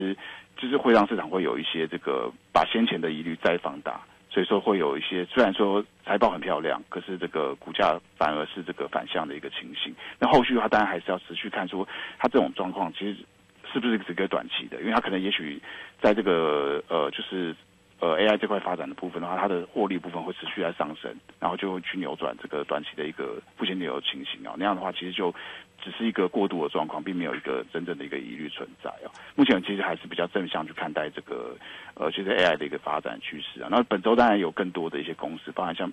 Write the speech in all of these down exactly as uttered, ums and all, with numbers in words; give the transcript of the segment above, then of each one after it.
就是会让市场会有一些这个把先前的疑虑再放大，所以说会有一些虽然说财报很漂亮，可是这个股价反而是这个反向的一个情形。那后续的话当然还是要持续看说它这种状况其实是不是只个短期的，因为它可能也许在这个呃就是呃 A I 这块发展的部分的话，它的获利部分会持续在上升，然后就会去扭转这个短期的一个负现金流的情形啊。那样的话其实就只是一个过渡的状况，并没有一个真正的一个疑虑存在啊。目前其实还是比较正向去看待这个呃，其实 A I 的一个发展趋势啊。那本周当然有更多的一些公司，包含像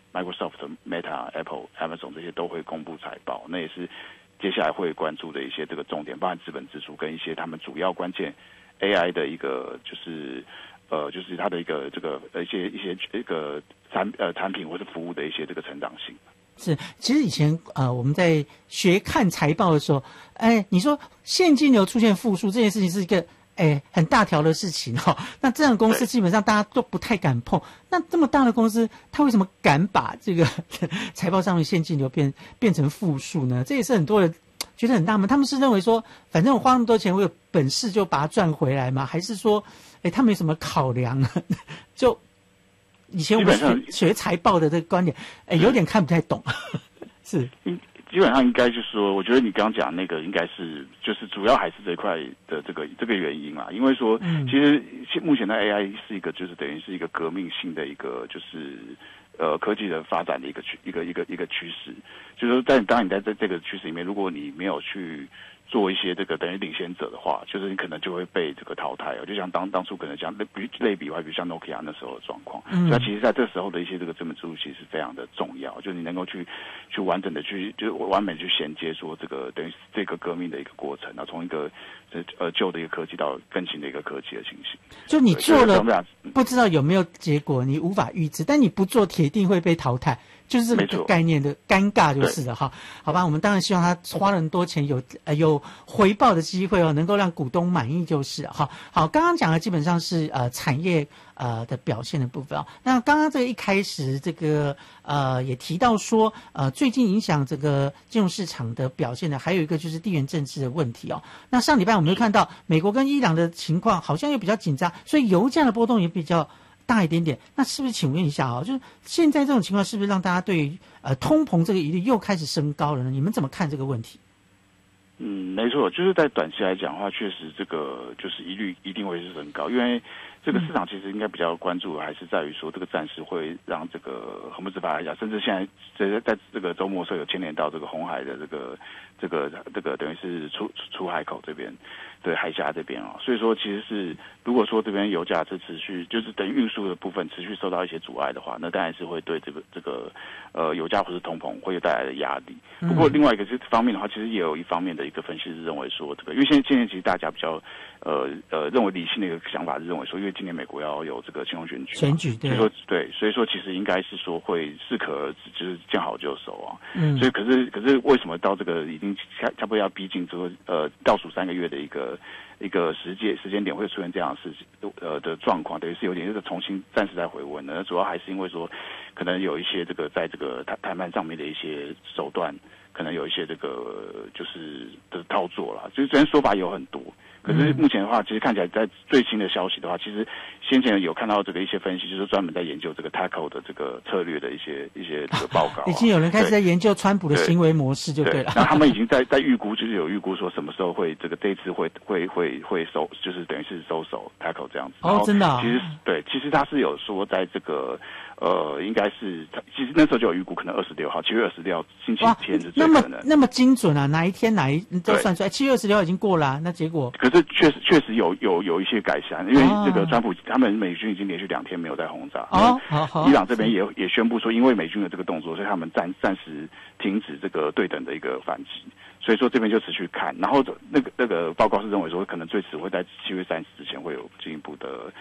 Microsoft、Meta、Apple、Amazon 这些都会公布财报，那也是接下来会关注的一些这个重点，包含资本支出跟一些他们主要关键 A I 的一个就是呃，就是它的一个这个呃一些一些一个产呃产品或是服务的一些这个成长性。 是，其实以前呃我们在学看财报的时候，哎，你说现金流出现负数这件事情是一个哎很大条的事情哈、哦。那这样的公司基本上大家都不太敢碰。那这么大的公司，它为什么敢把这个财报上面现金流变变成负数呢？这也是很多人觉得很纳闷。他们是认为说，反正我花那么多钱，我有本事就把它赚回来吗？还是说，哎，他们有什么考量呢？就以前我们学学财报的这个观点，哎，有点看不太懂。是， 基本上应该就是说，我觉得你刚刚讲那个应该是，就是主要还是这一块的这个这个原因啦。因为说，嗯、其实目前的 A I 是一个，就是等于是一个革命性的一个，就是呃科技的发展的一个趋一个一个一个趋势。就是说，在当你在这这个趋势里面，如果你没有去做一些这个等于领先者的话，就是你可能就会被这个淘汰哦。就像当当初可能像类比类比的话，比如像 Nokia 那时候的状况，嗯，所以其实在这时候的一些这个资本支出其实是非常的重要，就是你能够去去完整的去就是完美去衔接说这个等于这个革命的一个过程，然后从一个呃旧的一个科技到更新的一个科技的情形。 就你做了不知道有没有结果，你无法预知，但你不做铁定会被淘汰。就是这个概念的尴尬就是了哈，好吧，我们当然希望他花了很多钱有呃有回报的机会哦，能够让股东满意就是了哈。好，刚刚讲的基本上是呃产业呃的表现的部分哦。那刚刚这个一开始这个呃也提到说呃最近影响这个金融市场的表现的还有一个就是地缘政治的问题哦。那上礼拜我们会看到美国跟伊朗的情况好像又比较紧张，所以油价的波动也比较大一点点。那是不是请问一下哦，就是现在这种情况是不是让大家对于呃通膨这个疑虑又开始升高了呢？你们怎么看这个问题？ 嗯，没错，就是在短期来讲的话，确实这个就是疑虑一定会是升高，因为这个市场其实应该比较关注的还是在于说这个暂时会让这个荷姆斯巴来讲，甚至现在在在这个周末时候有牵连到这个红海的这个这个这个等于是出出海口这边。对海峡这边啊、哦，所以说其实是如果说这边油价是持续就是等运输的部分持续受到一些阻碍的话，那当然是会对这个这个呃油价或是通膨会有带来的压力。不过另外一个这方面的话，其实也有一方面的一个分析是认为说这个，因为现在现在其实大家比较呃呃认为理性的一个想法是认为说，因为今年美国要有这个金融选举， 选举对， 所以说对，所以说其实应该是说会适可而止，就是见好就收啊。嗯，所以可是可是为什么到这个已经差差不多要逼近这个呃倒数三个月的一个一个时间时间点会出现这样的事情呃的状况，等于是有点就是重新暂时在回温的。主要还是因为说，可能有一些这个在这个谈谈判上面的一些手段，可能有一些这个就是的操作啦。就是虽然说法有很多，可是目前的话，其实看起来在最新的消息的话，其实先前有看到这个一些分析，就是专门在研究这个 tackle 的这个策略的一些一些这个报告、啊。 已经有人开始在研究川普的行为模式，就对了。 那他们已经在在预估，就是有预估说什么时候会这个这一次会会会会收，就是等于是收手 tackle 这样子。 哦，真的、啊。 其实对，其实他是有说在这个呃，应该是其实那时候就有预估，可能二十六号，七月二十六号星期天是最可能。 那么那么精准啊，哪一天哪一都算出来，七月二十六号已经过了、啊，那结果。 可是确实确实有有有一些改善，因为这个川普、哦、他们美军已经连续两天没有在轰炸。 哦，好好。 伊朗这边也也宣布说，因为美军的这个动作，所以他们暂暂时停止这个对等的一个反击。所以说这边就持续看，然后那个那个报告是认为说，可能最迟会在七月三十之前会有进一步的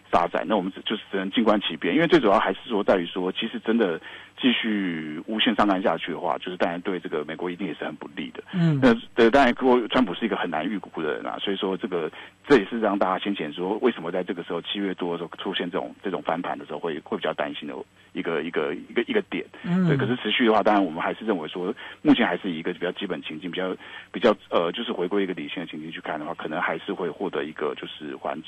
发展，那我们就是只能静观其变，因为最主要还是说在于说，其实真的继续无限上纲下去的话，就是当然对这个美国一定也是很不利的。嗯，那对，当然，川普是一个很难预估的人啊，所以说这个这也是让大家先前说为什么在这个时候七月多的时候出现这种这种翻盘的时候会会比较担心的一个一个一个一个点。嗯，对，可是持续的话，当然我们还是认为说，目前还是以一个比较基本情境，比较比较呃，就是回归一个理性的情境去看的话，可能还是会获得一个就是缓解。